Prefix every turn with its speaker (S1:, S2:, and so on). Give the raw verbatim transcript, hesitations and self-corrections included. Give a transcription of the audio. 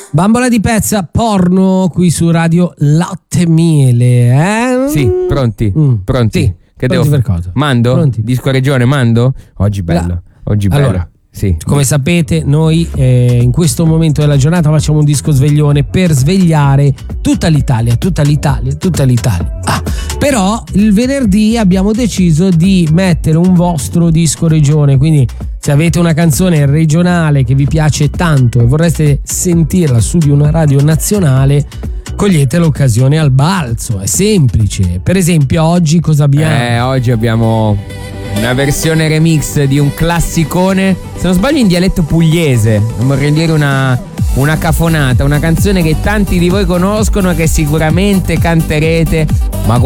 S1: Bambola di pezza, porno qui su Radio Latte Miele, eh?
S2: Sì, pronti?
S1: Mm.
S2: Pronti?
S1: Sì.
S2: Che
S1: Pronti
S2: devo
S1: per cosa?
S2: Mando?
S1: Pronti.
S2: Disco Regione, mando? Oggi bello.
S1: La...
S2: Oggi bello.
S1: Allora,
S2: sì.
S1: Come sapete, noi eh, in questo momento della giornata facciamo un disco sveglione per svegliare tutta l'Italia, tutta l'Italia, tutta l'Italia. Ah, però il venerdì abbiamo deciso di mettere un vostro disco regione, quindi se avete una canzone regionale che vi piace tanto e vorreste sentirla su di una radio nazionale, cogliete l'occasione al balzo, è semplice. Per esempio oggi cosa abbiamo?
S2: Eh, oggi abbiamo una versione remix di un classicone, se non sbaglio in dialetto pugliese, non vorrei dire una, una cafonata, una canzone che tanti di voi conoscono e che sicuramente canterete, ma